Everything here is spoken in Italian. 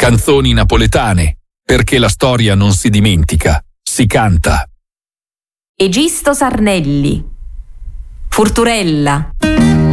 Canzoni napoletane, perché la storia non si dimentica, si canta. Egisto Sarnelli, Furturella.